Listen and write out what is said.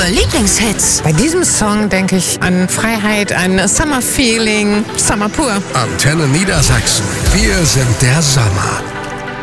Lieblingshits. Bei diesem Song denke ich an Freiheit, an Summer Feeling, Summer pur. Antenne Niedersachsen. Wir sind der Sommer.